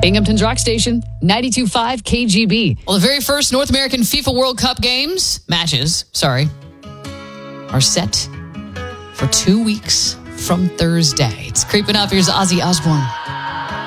Binghamton's Rock Station, 92.5 KGB. Well, the very first North American FIFA World Cup matches, are set for 2 weeks from Thursday. It's creeping up. Here's Ozzy Osbourne.